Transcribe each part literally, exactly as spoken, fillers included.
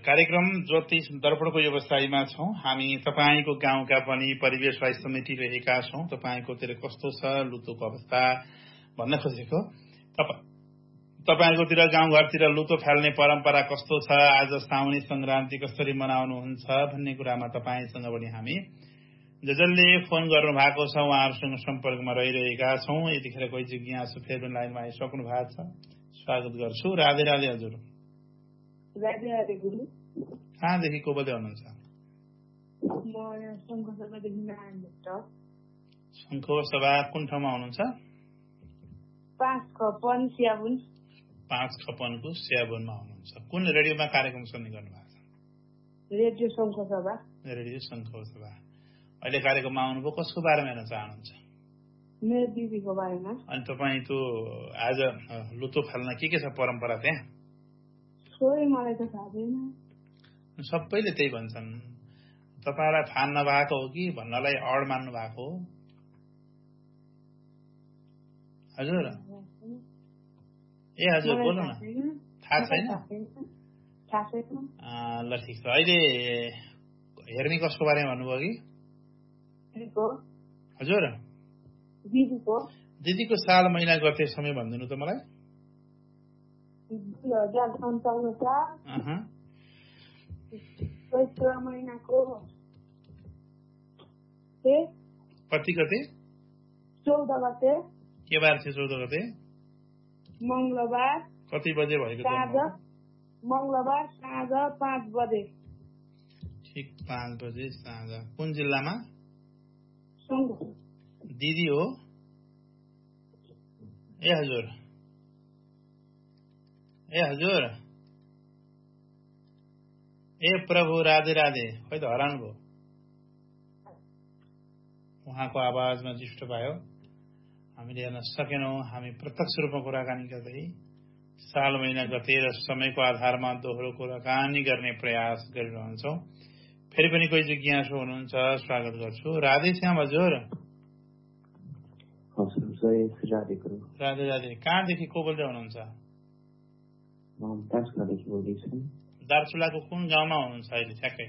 कार्यक्रम ज्योतिष दर्पणको व्यवसायमा छौं। हामी तपाईको गाउँका पनि परिवेशलाई समेटिरहेका छौं। तपाईकोतिर कस्तो छ लुतोको अवस्था भन्न खोजेको। तपाईकोतिर गाउँघरतिर लुतो फाल्ने परम्परा कस्तो छ, आज साउने संक्रान्ति कसरी मनाउनुहुन्छ भन्ने कुरामा तपाईसँग पनि हामी जसले फोन गर्नु भएको छ उहाँहरुसँग सम्पर्कमा रहिरहेका छौं। यतिखेर कोही जिज्ञासु फेरि लाइनमा आइसक्नु भएको छ, स्वागत गर्छु। राधे राधे हजुर। राधे राधे गुरु। कहाँदेखि को बोल्दै हुनुहुन्छ? म यहाँ शङ्खसभादेखि नारायण भट्ट। शङ्खसभा कुन ठाउँमा हुनुहुन्छ? पाँच खपन स्याबुन। पाँच खपनको स्याबुनमा हुनुहुन्छ। कुन रेडियोमा कार्यक्रम सुन्ने गर्नुभएको छ? रेडियो शङ्खसभा। रेडियो शङ्खसभा। अहिले कार्यक्रममा आउनुभयो, कसको बारेमा हेर्न चाहनुहुन्छ? मेरो दिदीको बारेमा। अनि तपाईको आज लुतो फाल्न के के छ परम्परा त्यहाँ? खोइ मलाई त थाहा छैन। सबैले त्यही भन्छन्। तपाईलाई थाहा नभएको हो कि भन्नलाई अड मान्नु भएको हो? हजुर ए हजुर बोल्नु न। थाहा छैन? थाहा छैन। ल ठिक छ। अहिले हेर्ने कसको बारेमा भन्नुभयो कि? दिदीको। हजुर दिदीको। दिदीको साल महिना गते समय भनिदिनु त मलाई। दुई हजार सन्ताउन्न साल चैत्र महिनाको कति गते? चौध गते। के बार थियो चौध गते? मंगलबार। कति बजे भएको? साँझ मंगलबार साँझ पाँच बजे। ठिक पाँच बजे साँझ। कुन जिल्लामा? सङ्खु। दिदी हो? ए हजुर ए हजुर ए प्रभु राधे राधे। खै त हराउनु भयो। उहाँको आवाजमा डिस्टर्ब भयो, हामीले हेर्न सकेनौं। हामी प्रत्यक्ष रूपमा कुराकानी गर्दै साल महिना गते र समयको आधारमा दोहोरो कुराकानी गर्ने प्रयास गरिरहन्छौं। फेरि पनि कोही जिज्ञासु हुनुहुन्छ, स्वागत गर्छु। राधे श्याम हजुर। राधे राधे। कहाँदेखि को बोल्दै हुनुहुन्छ? दार्चुलाको कुन गाउँमा हुनुहुन्छ अहिले ठ्याक्कै?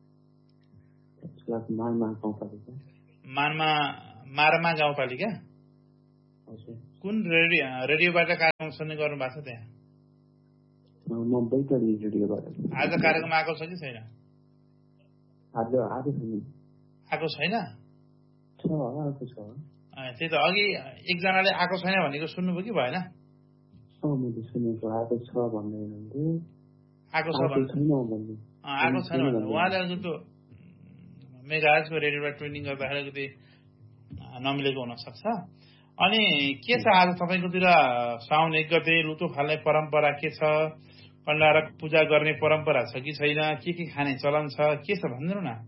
मानमा मारमा गाउँपालिका। कुन रेडियो रेडियोबाट कार्यक्रम सुन्ने गर्नु भएको छ त्यहाँ? आज कार्यक्रम आएको छ कि छैन? आएको छैन? त्यही त अघि एकजनाले आएको छैन भनेको सुन्नुभयो कि भएन? आएको छ आएको छैन भन्नु। उहाँले जुन मेगाजको रेडियोबाट ट्रेनिङ गर्दाखेरि कति नमिलेको हुन सक्छ। अनि के छ आज तपाईँकोतिर साउन एक गते लुतो फाल्ने परम्परा के छ? कण्डारक पूजा गर्ने परम्परा छ कि छैन? के के खाने चलन छ? के छ भनिदिनु न।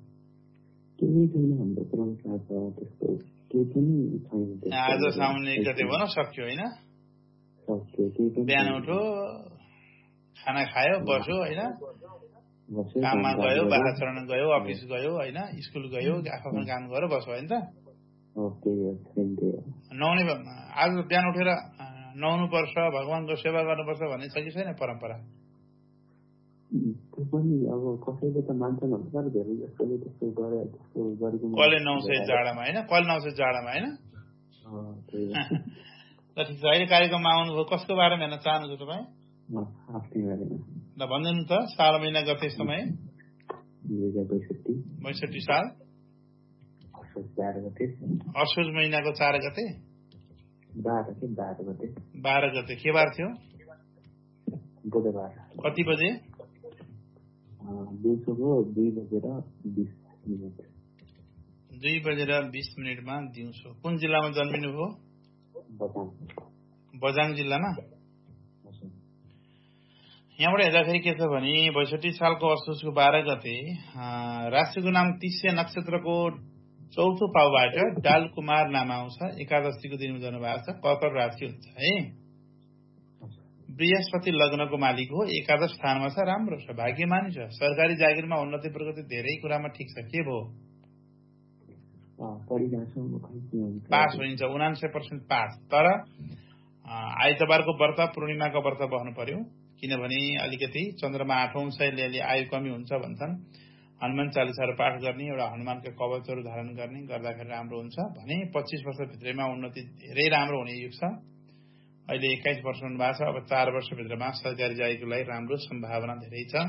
आज साउन एक गते भन सक्यो होइन? बिहान उठ्यो, खाना खायो, बस्यो होइन, काममा गयो, बाख्रा चढाउन गयो, अफिस गयो होइन, स्कुल गयो, आफ्नो काम गरेर बस्यो होइन त। नुहाउने आज बिहान उठेर नुहाउनु पर्छ, भगवानको सेवा गर्नुपर्छ भन्ने छ कि छैन परम्परा? कहिले नुहाउँछ जाडामा होइन? कहिले नुहाउँछ जाडामा होइन? ठिक छ। अहिले कार्यक्रममा आउनुभयो, कसको बारेमा हेर्न चाहनुहुन्छ तपाईँ? ल भनिदिनु त। साल महिना गते समय? बैसठी साल असोज महिनाको चार गते। बाह्र गते के बार थियो? कति बजे? दुई बजेर बीस मिनटमा दिउँसो। कुन जिल्लामा जन्मिनु भयो? बझाङ जिल्लामा। यहाँबाट हेर्दाखेरि के छ भने बैसठी सालको असोजको बाह्र गते राशिको नाम तिस्या नक्षत्रको चौथो पाउबाट डाल कुमार नाम आउँछ। एकादशीको दिनमा जन्म भएको छ। कर्कट राशि हुन्छ है। बृहस्पति लग्नको मालिक हो। एकादश स्थानमा छ। राम्रो छ, भाग्यमानी छ। सरकारी जागिरमा उन्नति प्रगति धेरै कुरामा ठिक छ। के भयो? पास हुन्छ, उनान्सय पर्सेन्ट पास। तर आइतबारको व्रत पूर्णिमाको व्रत बस्नु पर्यो। किनभने अलिकति चन्द्रमा आठौं शैली अलि आयु कमी हुन्छ भन्छन्। हनुमान चालिसाहरू पाठ गर्ने, एउटा हनुमानका कवचहरू धारण गर्ने गर्दाखेरि राम्रो हुन्छ भने पच्चीस वर्षभित्रमा उन्नति धेरै राम्रो हुने युग छ। अहिले एक्काइस वर्ष हुनु भएको छ। अब चार वर्षभित्रमा सरकारी जागिरको लागि राम्रो सम्भावना धेरै छ।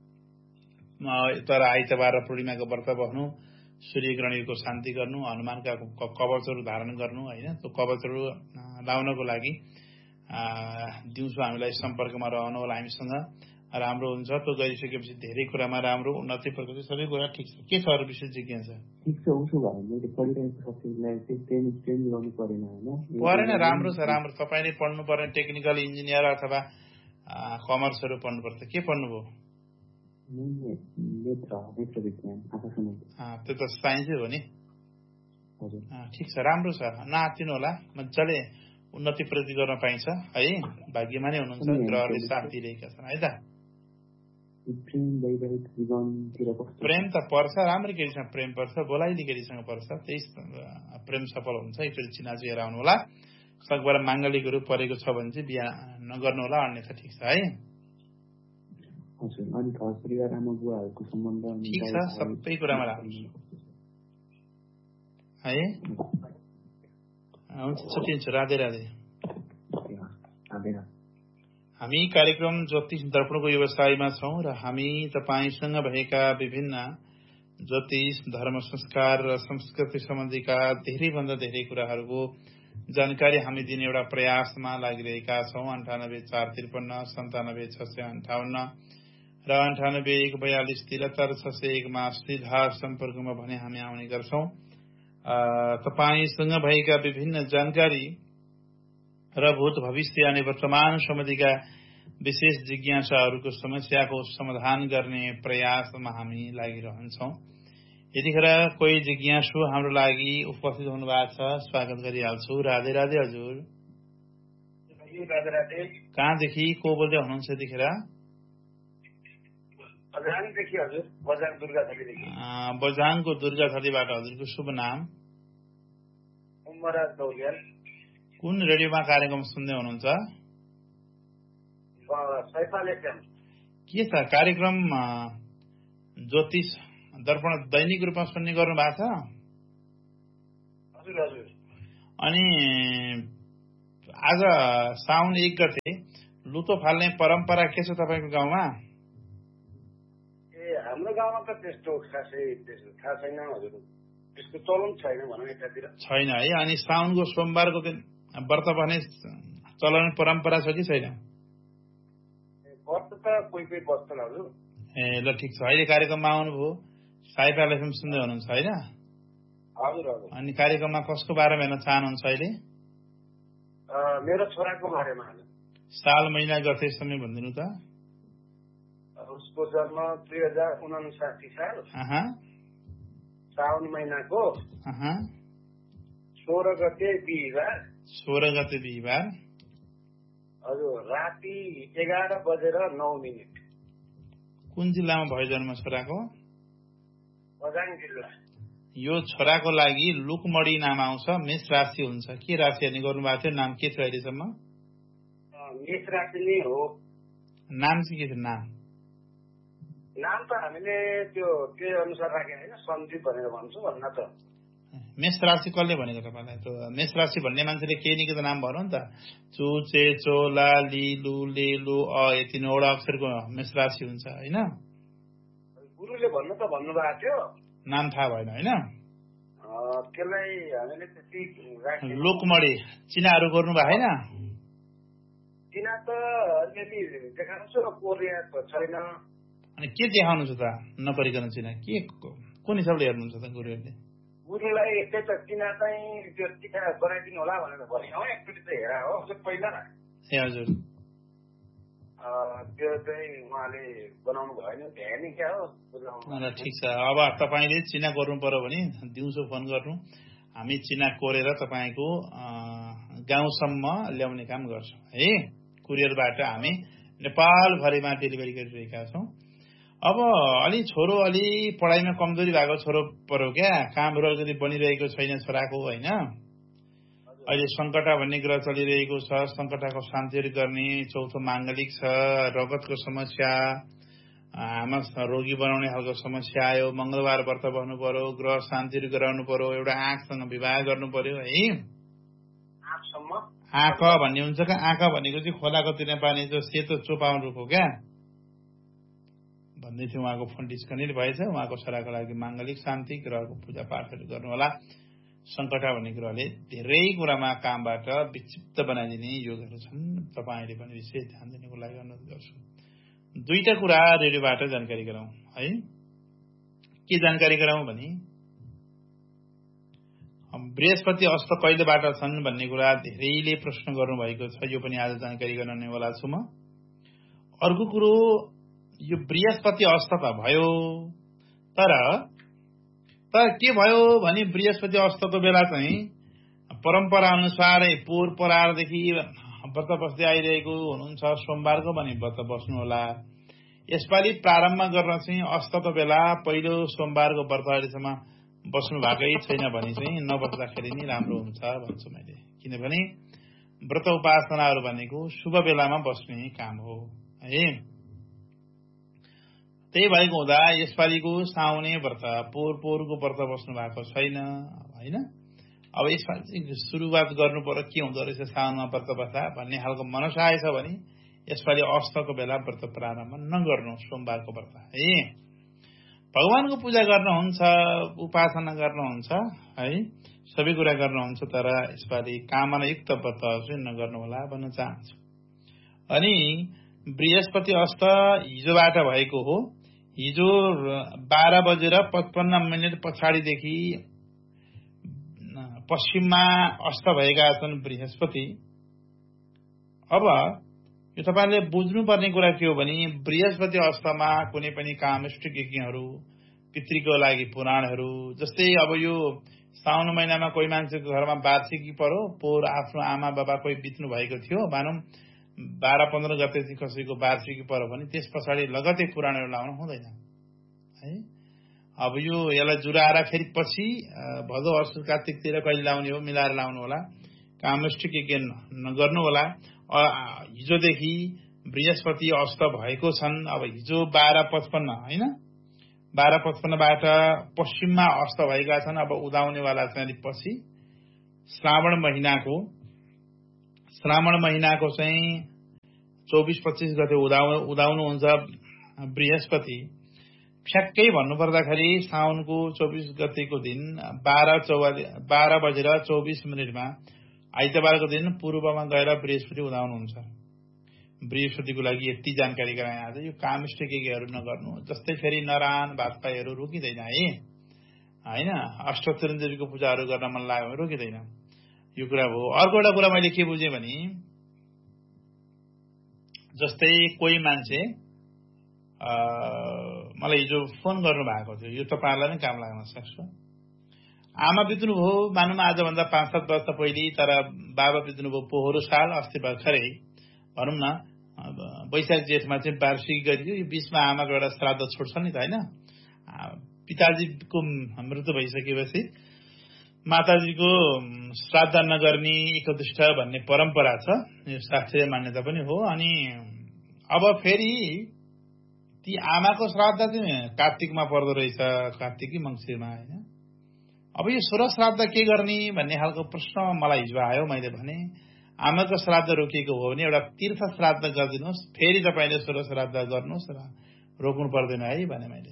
तर आइतबार र पूर्णिमाको व्रत बस्नु, सूर्य ग्रहणको शान्ति गर्नु, हनुमानका कवचहरू धारण गर्नु होइन। त्यो कवचहरू लाउनको लागि दिउँसो हामीलाई सम्पर्कमा रहनु होला, हामीसँग राम्रो हुन्छ। त्यो गरिसकेपछि धेरै कुरामा राम्रो उन्नति प्रगति सबै कुरा ठिक छ। के छ अरू विशेष जिज्ञासा? ठिक छ, उसो भए मैले पढिरहेको सब्जेक्टलाई चाहिँ ट्रेन ट्रेन गर्नु परेन होइन? परेन, राम्रो छ राम्रो। तपाईँले पढ्नु पर्ने टेक्निकल इन्जिनियर अथवा कमर्सहरू पढ्नुपर्छ। के पढ्नुभयो? त्यो त साइन्सै हो नि। ठिक छ, राम्रो छ, नआत्तिनु होला, मजाले उन्नति प्रगति गर्न पाइन्छ है। भाग्यमा नै हुनुहुन्छ, ग्रहले साथ दिइरहेका छन् है त। प्रेम त पर्छ, राम्रो केटीसँग प्रेम पर्छ, बोलाइली केटीसँग पर्छ, त्यही प्रेम सफल हुन्छ। एकचोटि चिनाचो हेर आउनु होला। सकभर माङ्गलिकहरू परेको छ भने चाहिँ बिहा नगर्नु होला, अन्यथा ठिक छ है। ठिक छ, सबै कुरामा राम्रो है। हुन्छ, छुट्टिन्छ। राधे राधे। हामी कार्यक्रम ज्योतिष दर्पणको व्यवसायमा छौं र हामी तपाईसँग भएका विभिन्न ज्योतिष, धर्म, संस्कार र संस्कृति सम्बन्धीका धेरैभन्दा धेरै कुराहरूको जानकारी हामी दिने एउटा प्रयासमा लागिरहेका छौं। अन्ठानब्बे चार त्रिपन्न सन्तानब्बे छ सय अन्ठाउन्न र अन्ठानब्बे एक बयालिस तिहत्तर छ सय एकमा सीधा सम्पर्कमा भने हामी आउने गर्छौं। तपाईसँग भएका विभिन्न जानकारी र भूत भविष्य अनि वर्तमान सम्बन्धीका विशेष जिज्ञासाहरूको समस्याको समाधान गर्ने प्रयासमा हामी लागिरहन्छौं। यतिखेर कोही जिज्ञासु हाम्रो लागि उपस्थित हुनु भएको छ, स्वागत गरिहाल्छु। राधे राधे हजुर। कहाँदेखि को बोल्दै हुनुहुन्छ यतिखेर? बझाङको दुर्गाथलीबाट। हजुरको शुभ नाम? कुन रेडियोमा कार्यक्रम सुन्दै हुनुहुन्छ? के छ कार्यक्रम? ज्योतिष दर्पण दैनिक रूपमा सुन्ने गर्नु भएको छ? अनि आज साउन एक गते लुतो फाल्ने परम्परा के छ तपाईँको गाउँमा? हाम्रो गाउँमा त त्यस्तो खासै थाहा छैन हजुर, त्यसको चलन छैन भनौँ यतातिर। छैन है। अनि साउनको सोमबारको दिन व्रत बस्ने चलन परम्परा छ कि छैन? व्रत त कोही कोही बस्छन् हजुर। ए ल ठिक छ। अहिले कार्यक्रममा आउनुभयो, साइपाल एफएम सुन्दै हुनुहुन्छ होइन? हजुर हजुर। अनि कार्यक्रममा कसको बारेमा हेर्न चाहनुहुन्छ अहिले? मेरो छोराको बारेमा। साल महिना गते समय भनिदिनु त। उसको जन्म दुई हजार उनासाठी साल साउन महिनाको सोह्र गते बिहिबार। सोह्र गते बिहिबार हजुर, राति एघार बजेर नौ मिनट। कुन जिल्लामा भयो जन्म छोराको? बझाङ जिल्ला। यो छोराको लागि लुकमडी नाम आउँछ, मेष राशि हुन्छ। के राशि हेर्ने गर्नुभएको थियो? नाम के थियो अहिलेसम्म? मेष राशि नै हो। नाम चाहिँ के थियो? नाम नाम त हामीले त्यो के अनुसार राखेको होइन, सञ्जीव भनेर भन्छौँ भन्न त। मेष राशि कसले भनेको तपाईँलाई? त्यो मेष राशि भन्ने मान्छेले केही निकै त नाम भन्नु नि त। चु चे चो ला ली लु ले लु अ यति नौवटा अक्षरको मेष राशि हुन्छ होइन? गुरुले भन्नु त भन्नुभएको थियो, नाम थाहा भएन होइन? त्यसलाई हामीले त्यति लोकमडी चिनाहरू गर्नु भएको होइन? चिना त अलिअलि देखाउँछु, कोरिया त छैन। अनि के देखाउनु छ त नपरिकन चिना? के कुन हिसाबले हेर्नुहुन्छ त गुरुहरूले? गुरुलाई यस्तै त चिना चाहिँ त्यो टिका गराइदिनु होला भनेर भने हो, एकचोटि त हेरा हो पहिला। ए हजुर। त्यो चाहिँ उहाँले बनाउनु भएन, भ्याए नि क्या हो। ठिक छ। अब तपाईँले चिना गर्नु पर्यो भने दिउँसो फोन गर्नु, हामी चिना कोरेर तपाईँको गाउँसम्म ल्याउने काम गर्छौँ है। कुरियरबाट हामी नेपालभरिमा डेलिभरी गरिरहेका छौँ। अब अलि छोरो अलि पढाइमा कमजोरी भएको छोरो पर्यो क्या, कामहरू अलिकति बनिरहेको छैन छोराको होइन? अहिले सङ्कटा भन्ने ग्रह चलिरहेको छ। सङ्कटाको शान्तिहरू गर्ने। चौथो माङ्गलिक छ। रगतको समस्या, आमा रोगी बनाउने खालको समस्या आयो। मंगलबार व्रत बस्नु पर्यो। ग्रह शान्तिहरू गराउनु पर्यो। एउटा आँखसँग विवाह गर्नु पर्यो है। आँख भन्ने हुन्छ क्या? आँख भनेको चाहिँ खोलाको तिर्ने पानी जो सेतो चोपाउनु रूप हो क्या भन्दै थियो। उहाँको फोन डिस्कनेक्ट भएछ। उहाँको छोराको लागि माङ्गलिक शान्ति, ग्रहको पूजा पाठहरू गर्नु होला। सङ्कटा भन्ने ग्रहले धेरै कुरामा कामबाट विक्षिप्त बनाइदिने योगहरू छन्। तपाईँले पनि विशेष ध्यान दिनको लागि अनुरोध गर्छु। दुईटा कुरा रेडियोबाट जानकारी गराउँ है। के जानकारी गराउँ भने बृहस्पति अस्त कहिलेबाट छन् भन्ने कुरा धेरैले प्रश्न गर्नुभएको छ। यो पनि आज जानकारी गराउने वाला छु म। अर्को कुरो, यो बृहस्पति अस्त त भयो, तर तर के भयो भने बृहस्पति अस्तको बेला चाहिँ परम्परा अनुसारै पोहोर परारदेखि व्रत बस्दै आइरहेको हुनुहुन्छ। सोमबारको भने व्रत बस्नु होला। यसपालि प्रारम्भ गर्न चाहिँ अस्तको बेला पहिलो सोमबारको व्रत अहिलेसम्म बस्नु भएकै छैन भने चाहिँ नबस्दाखेरि नै राम्रो हुन्छ भन्छु मैले। किनभने व्रत उपासनाहरू भनेको शुभ बेलामा बस्ने काम हो है। त्यही भएको हुँदा यसपालिको साउने व्रत पोहोर पोहोरको व्रत बस्नु भएको छैन होइन। अब यसपालि चाहिँ सुरुवात गर्नु पर्यो। के हुँदो रहेछ साउनमा व्रत बस्दा भन्ने खालको मनसा आएछ भने यसपालि अस्तको बेला व्रत प्रारम्भ नगर्नु, सोमबारको व्रत है। भगवानको पूजा गर्नुहुन्छ, उपासना गर्नुहुन्छ है, सबै कुरा गर्नुहुन्छ, तर यसपालि कामनायुक्त व्रत चाहिँ नगर्नु होला भन्न चाहन्छु। अनि बृहस्पति अस्त हिजोबाट भएको हो। हिजो बाह्र बजेर पचपन्न मिनट पछाडिदेखि पश्चिममा अस्त भएका छन् बृहस्पति। अब यो तपाईँले बुझ्नुपर्ने कुरा के हो भने बृहस्पति अस्तमा कुनै पनि कामिष्ट यज्ञहरू, पितृको लागि पुराणहरू, जस्तै अब यो साउन महिनामा कोही मान्छेको घरमा वार्षिकी पर्यो, पोहोर आफ्नो आमा बाबा कोही बित्नु भएको थियो भनौँ, बाह्र पन्ध्र गते कसैको वार्षिकी पर्यो भने त्यस पछाडि लगतै पुराणहरू लाउनु हुँदैन है। अब यो यसलाई जुराएर फेरि पछि भदौ असोज कार्तिकतिर कहिले लाउने हो मिलाएर लाउनु होला। कामिष्ट यज्ञ नगर्नु होला। हिजोदेखि बृहस्पति अस्त भएको छन्। अब हिजो बाह्र पचपन्न होइन, बाह्र पचपन्नबाट पश्चिममा अस्त भएका छन्। अब उदाउनेवाला चाहिँ पछि श्रावण महिनाको श्रावण महिनाको चाहिँ चौबिस पच्चिस गते उदाउ उदाउनुहुन्छ बृहस्पति। ठ्याक्कै भन्नुपर्दाखेरि साउनको चौबिस गतेको दिन बाह्र चौवालिस बाह्र बजेर चौबिस मिनटमा आइतबारको दिन पूर्वमा गएर बृहस्पति उदाउनुहुन्छ। बृहस्पतिको लागि यति जानकारी गराएँ आज। यो कामिष्ट यज्ञहरू नगर्नु, जस्तै फेरि नरान भातपाईहरू रोकिँदैन है होइन। अष्टचिरञ्जीवीको पूजाहरू गर्न मन लाग्यो भने रोकिँदैन, यो कुरा हो। अर्को एउटा कुरा मैले के बुझेँ भने जस्तै कोही मान्छे मलाई हिजो फोन गर्नु भएको थियो, यो तपाईँहरूलाई नै काम लाग्न सक्छ। आमा बित्नुभयो मानौँ आजभन्दा पाँच सात वर्ष पहिले, तर बाबा बित्नुभयो पोहोरो साल अस्ति भर्खरै भनौँ न वैशाख जेठमा चाहिँ वार्षिकी गरियो। यो बिचमा आमाको एउटा श्राद्ध छोड्छ नि त होइन। पिताजीको मृत्यु भइसकेपछि माताजीको श्राद्ध नगर्ने एकदिष्ट भन्ने परम्परा छ, यो शास्त्रीय मान्यता पनि हो। अनि अब फेरि ती आमाको श्राद्ध चाहिँ कार्तिकमा पर्दो रहेछ, कार्तिकी मङ्सिरमा होइन। अब यो सोह्र श्राद्ध के गर्ने भन्ने खालको प्रश्न मलाई हिजो आयो। मैले भने आमाको श्राद्ध रोकिएको हो भने एउटा तीर्थ श्राद्ध गरिदिनुहोस्, फेरि तपाईँले सोह्र श्राद्ध गर्नुहोस् र रोक्नु पर्दैन है भने मैले।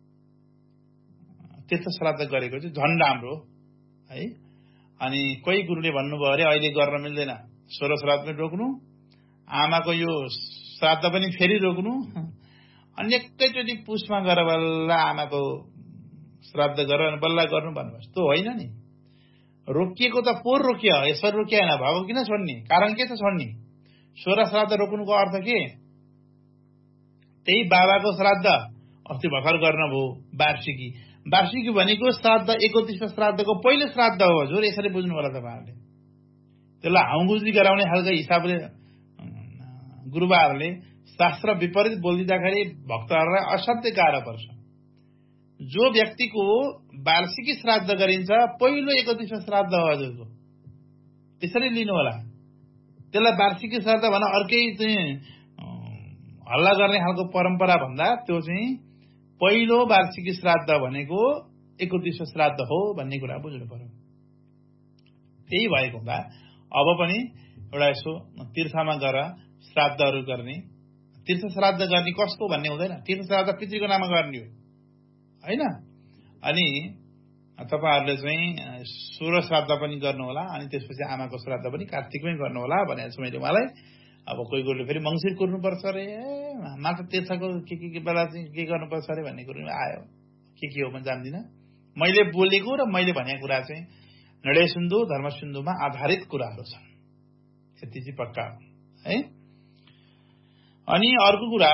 तीर्थ श्राद्ध गरेको चाहिँ झन् राम्रो है। अनि कोही गुरुले भन्नुभयो अरे अहिले गर्न मिल्दैन, सोह्र श्राद्ध पनि रोक्नु, आमाको यो श्राद्ध पनि फेरि रोक्नु, अनि एकैचोटि पुसमा गएर बल्ल आमाको श्राद्ध गरेर बल्ल गर्नु भन्नुहोस्। त्यो होइन नि, रोकिएको त पोहोर रोकियो, यसरी रोकिया होइन। भएको किन छोड्ने, कारण के छ छोड्ने? सोह्र श्राद्ध रोक्नुको अर्थ के? त्यही बाबाको श्राद्ध अस्ति भर्खर गर्नुभयो वार्षिकी। वार्षिकी भनेको श्राद्ध एकतिस श्राद्धको पहिलो श्राद्ध हो हजुर, यसरी बुझ्नु होला तपाईँहरूले। त्यसलाई हाउगुजी गराउने खालको हिसाबले गुरुबाहरूले शास्त्र विपरीत बोलिदिँदाखेरि भक्तहरूलाई असाध्यै गाह्रो पर्छ। जो व्यक्तिको वार्षिकी श्राद्ध गरिन्छ पहिलो एकतिस श्राद्ध हो हजुरको, त्यसरी लिनु होला। त्यसलाई वार्षिकी श्राद्ध भन अर्कै चाहिँ हल्ला गर्ने खालको परम्परा भन्दा त्यो चाहिँ पहिलो वार्षिकी श्राद्ध भनेको एकोत्तीसौं श्राद्ध हो भन्ने कुरा बुझ्नु पर्यो। त्यही भएको हुँदा अब पनि एउटा यसो तीर्थमा गएर श्राद्धहरू गर्ने, तीर्थ श्राद्ध गर्ने कसको भन्ने हुँदैन, तीर्थ श्राद्ध पितृको नाममा गर्ने हो होइन। अनि तपाईहरुले चाहिँ सोह्र श्राद्ध पनि गर्नु होला, अनि त्यसपछि आमाको श्राद्ध पनि कार्तिकमै गर्नु होला भनेको छु मैले उहाँलाई। अब कोही कोहीले फेरि मङ्सिर कुर्नुपर्छ अरे, मात्र तीर्थको के के बेला चाहिँ के गर्नुपर्छ अरे भन्ने कुरो आयो। के के हो म जान्दिनँ। मैले बोलेको र मैले भनेको कुरा चाहिँ निर्णय सिन्धु धर्म सिन्धुमा आधारित कुराहरू छन्, त्यति चाहिँ पक्का हो है। अनि अर्को कुरा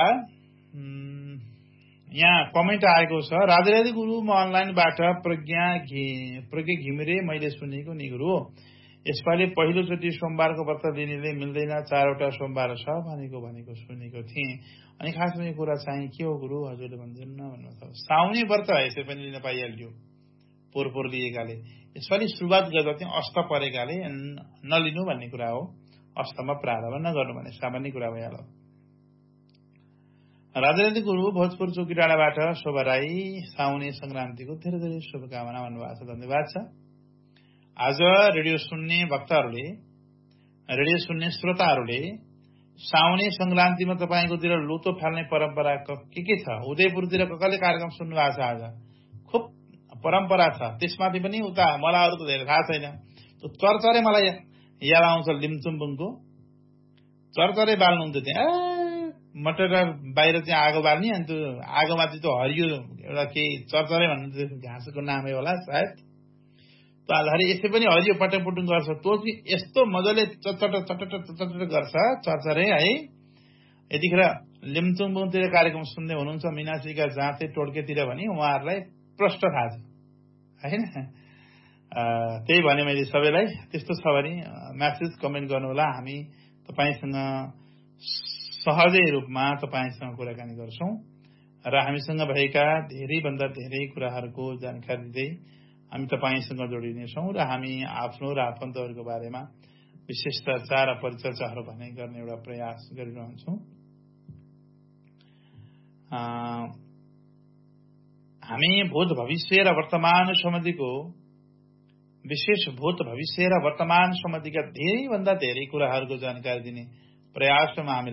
यहाँ कमेन्ट आएको छ, राजाराजी गुरु म अनलाइनबाट प्रज्ञा घि प्रज्ञा घिमिरे मैले सुनेको नि गुरु, यसपालि पहिलोचोटि सोमबारको व्रत लिनेले मिल्दैन, चारवटा सोमबार छ भनेको भनेको सुनेको थिएँ। अनि खासमा यो कुरा चाहिँ के हो गुरु हजुरले भनिदिनु न भन्नु। साउने व्रत यसै पनि लिन पाइहाल्यो पोहोर पोहोर लिएकाले, यसपालि सुरुवात गर्दा चाहिँ अस्त परेकाले नलिनु भन्ने कुरा हो। अस्तमा प्रारम्भ नगर्नु भन्ने सामान्य कुरा भइहाल्यो। राजाराजी गुरु भोजपुर चौकी डाँडाबाट शोभा राई साउने संक्रान्तिको धेरै धेरै शुभकामना भन्नुभएको छ, धन्यवाद छ। आज रेडियो सुन्ने भक्तहरूले, रेडियो सुन्ने श्रोताहरूले साउने संक्रान्तिमा तपाईँकोतिर लोतो फाल्ने परम्परा के के छ? उदयपुरतिर कसले कार्यक्रम सुन्नु भएको छ? आज खुब परम्परा छ। त्यसमाथि पनि उता मलाई अरू त धेरै थाहा छैन। त्यो चरचरे मलाई याद आउँछ, लिम्चुम्बुङको चरचरे बाल्नुहुन्थ्यो त्यहाँ मटर बाहिर चाहिँ आगो बाल्ने, अनि त्यो आगोमाथि त्यो हरियो एउटा केही चरचरे भन्नु घाँसको नामै होला सायद, त्यो आधार यसै पनि हरियो पटपुटुङ गर्छ। त्यो चाहिँ यस्तो मजाले चटचट चटचट चटचट गर्छ चरचरे है। यतिखेर लिम्चुम्बुङतिर कार्यक्रम सुन्दै हुनुहुन्छ मिनासीका जाँते टोड्केतिर भने उहाँहरूलाई प्रष्ट थाहा छ होइन। त्यही भने मैले सबैलाई, त्यस्तो छ भने म्यासेज कमेन्ट गर्नुहोला। हामी तपाईँसँग सहजै रूपमा तपाईँसँग कुराकानी गर्छौं र हामीसँग भएका धेरैभन्दा धेरै कुराहरूको जानकारी दिँदै हामी तपाईँसँग जोडिनेछौँ र हामी आफ्नो र आफन्तहरूको बारेमा विशेष चर्चा र परिचर्चाहरू भने गर्ने एउटा प्रयास गरिरहन्छौँ। हामी भूत भविष्य र वर्तमान सम्बन्धीको विशेष भूत भविष्य र वर्तमान सम्बन्धीका धेरैभन्दा धेरै कुराहरूको जानकारी दिने प्रयासमा हामी